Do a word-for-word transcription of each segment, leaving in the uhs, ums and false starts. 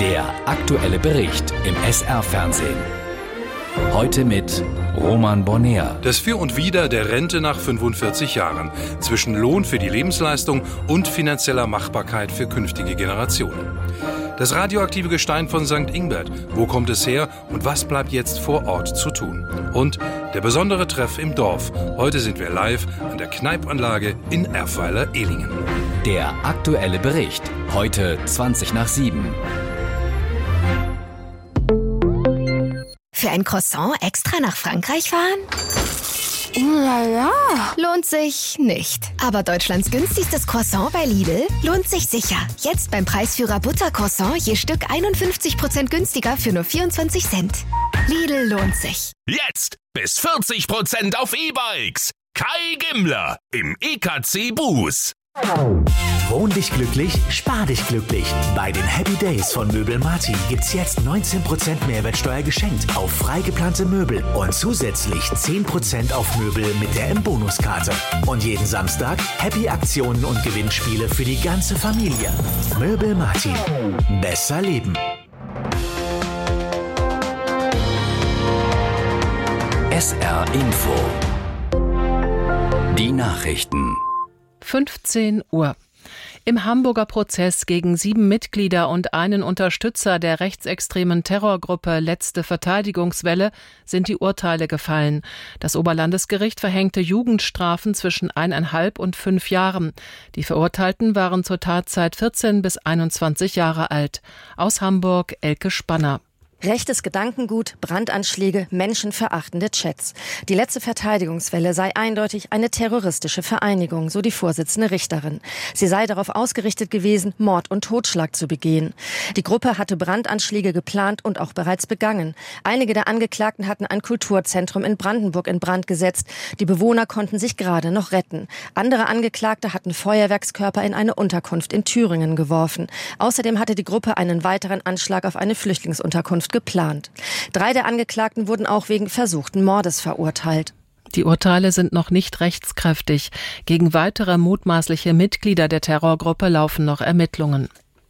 Der aktuelle Bericht im S R-Fernsehen. Heute mit Roman Bonner. Das Für und Wider der Rente nach fünfundvierzig Jahren. Zwischen Lohn für die Lebensleistung und finanzieller Machbarkeit für künftige Generationen. Das radioaktive Gestein von Sankt Ingbert. Wo kommt es her und was bleibt jetzt vor Ort zu tun? Und der besondere Treff im Dorf. Heute sind wir live an der Kneipanlage in Erfweiler-Ehlingen. Der aktuelle Bericht. Heute zwanzig nach sieben. Für ein Croissant extra nach Frankreich fahren? Ulala. Lohnt sich nicht. Aber Deutschlands günstigstes Croissant bei Lidl lohnt sich sicher. Jetzt beim Preisführer Buttercroissant je Stück einundfünfzig Prozent günstiger für nur vierundzwanzig Cent. Lidl lohnt sich. Jetzt bis vierzig Prozent auf E-Bikes. Kai Gimmler im E K C Bus. Wohn dich glücklich, spar dich glücklich. Bei den Happy Days von Möbel Martin gibt's jetzt neunzehn Prozent Mehrwertsteuer geschenkt auf frei geplante Möbel und zusätzlich zehn Prozent auf Möbel mit der M-Bonus-Karte. Und jeden Samstag Happy-Aktionen und Gewinnspiele für die ganze Familie. Möbel Martin. Besser leben. S R Info. Die Nachrichten. fünfzehn Uhr. Im Hamburger Prozess gegen sieben Mitglieder und einen Unterstützer der rechtsextremen Terrorgruppe Letzte Verteidigungswelle sind die Urteile gefallen. Das Oberlandesgericht verhängte Jugendstrafen zwischen eineinhalb und fünf Jahren. Die Verurteilten waren zur Tatzeit vierzehn bis einundzwanzig Jahre alt. Aus Hamburg Elke Spanner. Rechtes Gedankengut, Brandanschläge, menschenverachtende Chats. Die Letzte Verteidigungswelle sei eindeutig eine terroristische Vereinigung, so die Vorsitzende Richterin. Sie sei darauf ausgerichtet gewesen, Mord und Totschlag zu begehen. Die Gruppe hatte Brandanschläge geplant und auch bereits begangen. Einige der Angeklagten hatten ein Kulturzentrum in Brandenburg in Brand gesetzt. Die Bewohner konnten sich gerade noch retten. Andere Angeklagte hatten Feuerwerkskörper in eine Unterkunft in Thüringen geworfen. Außerdem hatte die Gruppe einen weiteren Anschlag auf eine Flüchtlingsunterkunft geplant. Drei der Angeklagten wurden auch wegen versuchten Mordes verurteilt. Die Urteile sind noch nicht rechtskräftig. Gegen weitere mutmaßliche Mitglieder der Terrorgruppe laufen noch Ermittlungen.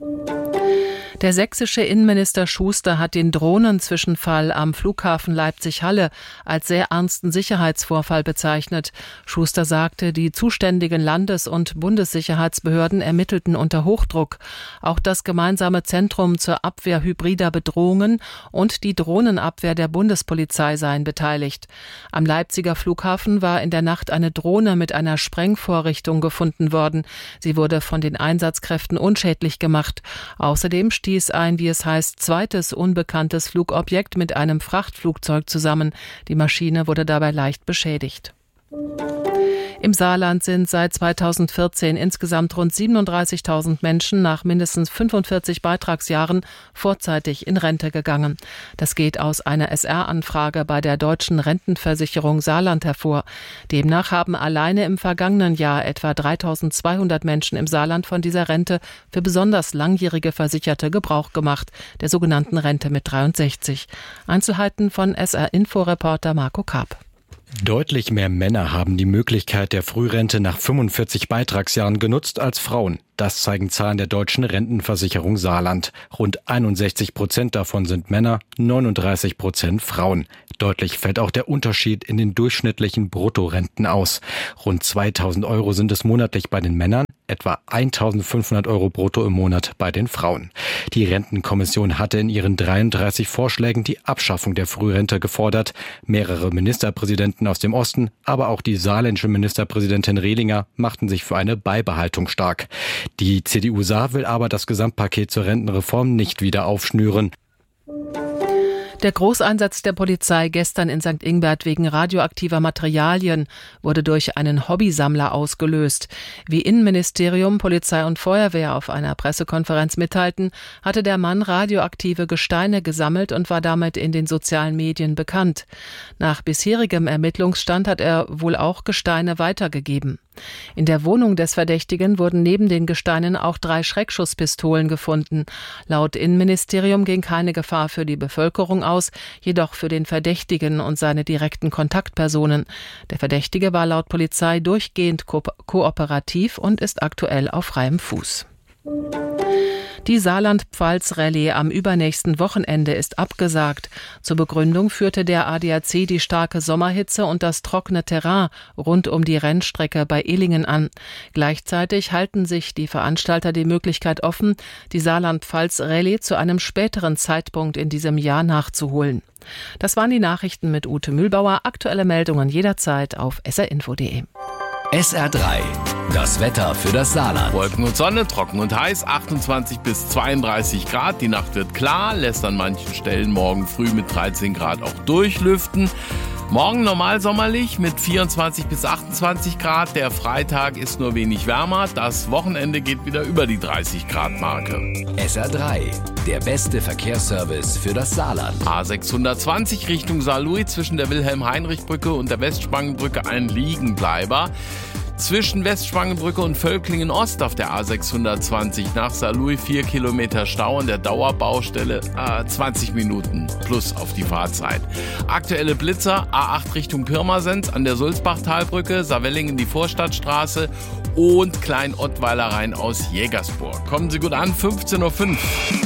Der sächsische Innenminister Schuster hat den Drohnenzwischenfall am Flughafen Leipzig-Halle als sehr ernsten Sicherheitsvorfall bezeichnet. Schuster sagte, die zuständigen Landes- und Bundessicherheitsbehörden ermittelten unter Hochdruck. Auch das gemeinsame Zentrum zur Abwehr hybrider Bedrohungen und die Drohnenabwehr der Bundespolizei seien beteiligt. Am Leipziger Flughafen war in der Nacht eine Drohne mit einer Sprengvorrichtung gefunden worden. Sie wurde von den Einsatzkräften unschädlich gemacht. Außerdem stieß ein, wie es heißt, zweites unbekanntes Flugobjekt mit einem Frachtflugzeug zusammen. Die Maschine wurde dabei leicht beschädigt. Im Saarland sind seit zweitausendvierzehn insgesamt rund siebenunddreißigtausend Menschen nach mindestens fünfundvierzig Beitragsjahren vorzeitig in Rente gegangen. Das geht aus einer S R-Anfrage bei der Deutschen Rentenversicherung Saarland hervor. Demnach haben alleine im vergangenen Jahr etwa dreitausendzweihundert Menschen im Saarland von dieser Rente für besonders langjährige Versicherte Gebrauch gemacht, der sogenannten Rente mit dreiundsechzig. Einzelheiten von S R-Info-Reporter Marco Karp. Deutlich mehr Männer haben die Möglichkeit der Frührente nach fünfundvierzig Beitragsjahren genutzt als Frauen. Das zeigen Zahlen der Deutschen Rentenversicherung Saarland. Rund einundsechzig Prozent davon sind Männer, neununddreißig Prozent Frauen. Deutlich fällt auch der Unterschied in den durchschnittlichen Bruttorenten aus. Rund zweitausend Euro sind es monatlich bei den Männern, etwa eintausendfünfhundert Euro brutto im Monat bei den Frauen. Die Rentenkommission hatte in ihren dreiunddreißig Vorschlägen die Abschaffung der Frührente gefordert. Mehrere Ministerpräsidenten aus dem Osten, aber auch die saarländische Ministerpräsidentin Rehlinger machten sich für eine Beibehaltung stark. Die C D U Saar will aber das Gesamtpaket zur Rentenreform nicht wieder aufschnüren. Der Großeinsatz der Polizei gestern in Sankt Ingbert wegen radioaktiver Materialien wurde durch einen Hobbysammler ausgelöst. Wie Innenministerium, Polizei und Feuerwehr auf einer Pressekonferenz mitteilten, hatte der Mann radioaktive Gesteine gesammelt und war damit in den sozialen Medien bekannt. Nach bisherigem Ermittlungsstand hat er wohl auch Gesteine weitergegeben. In der Wohnung des Verdächtigen wurden neben den Gesteinen auch drei Schreckschusspistolen gefunden. Laut Innenministerium ging keine Gefahr für die Bevölkerung aus, jedoch für den Verdächtigen und seine direkten Kontaktpersonen. Der Verdächtige war laut Polizei durchgehend ko- kooperativ und ist aktuell auf freiem Fuß. Die Saarland-Pfalz-Rallye am übernächsten Wochenende ist abgesagt. Zur Begründung führte der A D A C die starke Sommerhitze und das trockene Terrain rund um die Rennstrecke bei Illingen an. Gleichzeitig halten sich die Veranstalter die Möglichkeit offen, die Saarland-Pfalz-Rallye zu einem späteren Zeitpunkt in diesem Jahr nachzuholen. Das waren die Nachrichten mit Ute Mühlbauer. Aktuelle Meldungen jederzeit auf s r info punkt d e. S R drei. Das Wetter für das Saarland. Wolken und Sonne, trocken und heiß, achtundzwanzig bis zweiunddreißig Grad. Die Nacht wird klar, lässt an manchen Stellen morgen früh mit dreizehn Grad auch durchlüften. Morgen normal sommerlich mit vierundzwanzig bis achtundzwanzig Grad. Der Freitag ist nur wenig wärmer. Das Wochenende geht wieder über die dreißig Grad Marke. S R drei. Der beste Verkehrsservice für das Saarland. A sechshundertzwanzig Richtung Saarlouis zwischen der Wilhelm-Heinrich-Brücke und der Westspangenbrücke ein Liegenbleiber. Zwischen Westspangenbrücke und Völklingen Ost auf der A sechshundertzwanzig nach Saarlouis vier Kilometer Stau an der Dauerbaustelle, äh, zwanzig Minuten plus auf die Fahrzeit. Aktuelle Blitzer A acht Richtung Pirmasens an der Sulzbachtalbrücke, Saarwellingen die Vorstadtstraße und Klein-Ottweiler Rhein aus Jägersburg. Kommen Sie gut an, fünfzehn Uhr fünf.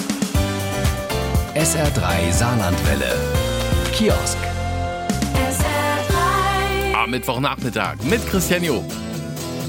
S R drei Saarlandwelle. Kiosk. Am Mittwochnachmittag mit Christian Job.